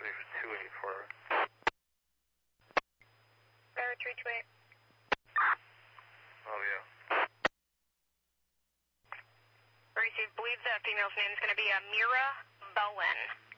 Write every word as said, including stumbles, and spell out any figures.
for two eighty-four. Tower three two eight. Oh, yeah. Receive, believe the female's name is going to be Amira Bowen.